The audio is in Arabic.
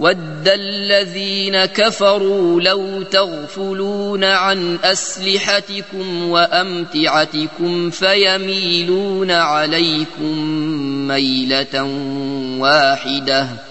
وَدَّ الَّذِينَ كَفَرُوا لَوْ تَغْفُلُونَ عَنْ أَسْلِحَتِكُمْ وَأَمْتِعَتِكُمْ فَيَمِيلُونَ عَلَيْكُمْ مَيْلَةً وَاحِدَةً